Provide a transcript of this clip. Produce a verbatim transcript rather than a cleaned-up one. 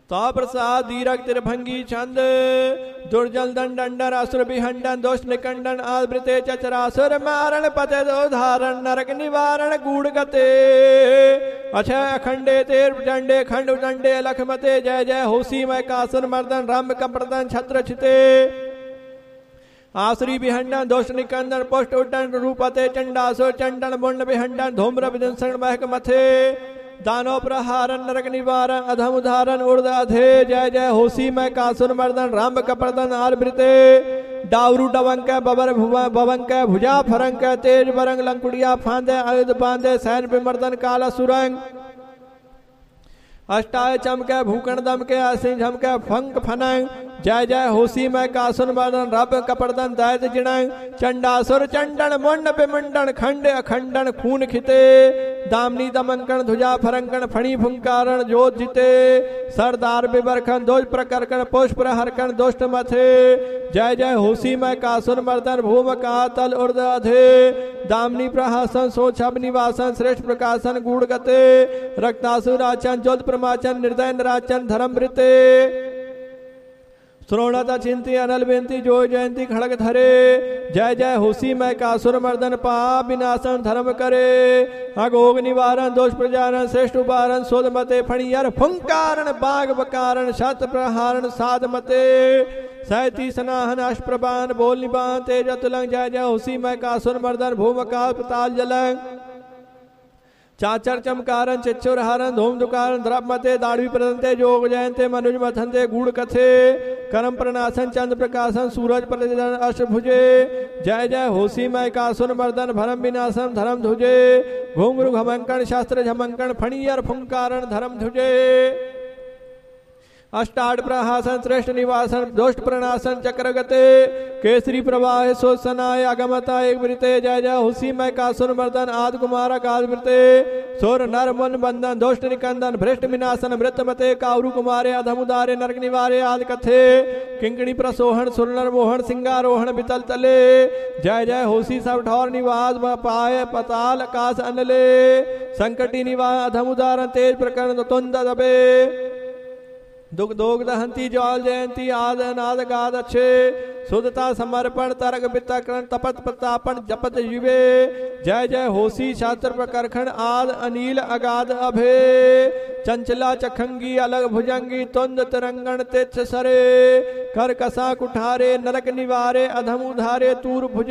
ता प्रसाद दीरक तिरभंगी छंद दुर्जल दंडन असुर विहंडन दोष निकंडन आवृते चचरासुर मारण पते दो धारण नरक निवारण गूढ़ गते अक्षय अखंडे तेर प्रचंडे खंड उदंडे लखमते जय जय होसी मय कासुर मर्दन राम कपड़दन छत्र छिते आसुरी विहंडन दोष निकंदन पुष्ट उड्डन रूपते चंडासुर चंडन मुंड विहंडन धूम्र विदंसन महक मथे दानो प्रहारन नरक निवारण अधम उदाहरण उर्द अधे जय जय होसी मय कासुर मर्दन राम कपड़दन आरभृते डावरू डवंक बबर भवंक भुजा फरंक तेज बरंग लंकुड़िया फांदे आयुध बांधे सैन विमर्दन काला सुरंग अष्टाय चमके भूकण दमके असिंह झमके फंक फनंग जय जय होसी मय कासुर मर्दन रब कपड़दन दैत जिणंग चंडासुर चंडन मुंड विमुंडन खंड अखंडन खून खिते दामनी दमनकण ध्वजा फरंकण फणी फुंकारण जोत जिते सरदार बिबरखन दोष प्रकरकण पुष्प हरकण दुष्ट मथे जय जय होसी मय कासुर मर्दन भूम का तल उर्द अधे दामनी प्रहासन सोछब निवासन श्रेष्ठ प्रकाशन गूढ़ गते रक्तासुराचन ज्योत प्रमाचन निर्दय नराचन धर्म वृते श्रोणता चिंती अनल बेंती जो जयंती खड़ग धरे जय जय होसी मय कासुर मर्दन पाप विनाशन धर्म करे अगोग निवारण दोष प्रजारण श्रेष्ठ उबारण सोद मते फणियर फुंकारण बाग बकारण शत प्रहारण साध मते सैती सनाहन अष्प्रबान बोल निबान तेज तुलंग जय जय होसी मय कासुर मर्दन भूमकाल पताल जलंग चाचर चमकारन चिच्छुर हरन धूम दुकारन द्रवमते दाढ़वी प्रदंते जोग जयंते मनुज मथंते गूढ़ कथे करम प्रनाशन चंद्र प्रकाशन सूरज प्रतिदन अष्टभुजे जय जय होसी मय कासुर मर्दन भरम विनाशन धर्म ध्वजे घुंघरू घमंकण शास्त्र झमंकण फणियर फुंकारण धर्म ध्वजे अष्टाठ प्रहासन श्रेष्ठ निवासन दोष्ट प्रणाशन चक्रगते केसरी प्रवाह सोसनाय अगमता एक वृते जय जय हुसी मय कासुर मर्दन आदि कुमार काल वृते सोर नर मन बंधन दोष्ट निकंदन भ्रष्ट विनाशन मृत मते कावरु कुमारे अधम उदारे नरक निवारे आदि कथे किंकणी प्रसोहन सुरनर मोहन सिंगारोहण बितल तले जय जय होसी सब ठौर निवास पाए पताल आकाश अनले संकटी निवास अधम उदारण तेज प्रकरण तुंद दबे दुख दोग दहंती ज्वाल जयंती आद अनाद गाद अच्छे शुद्धता समर्पण तरक वितकरण तपत प्रतापन जपत युवे जय जय होसी शास्त्र प्रकरखण आद अनील अगाध अभे चंचला चखंगी अलग भुजंगी तुंद तिरंगण तेज सरे कर कसा कुठारे नरक निवारे अधम उधारे तूर भुज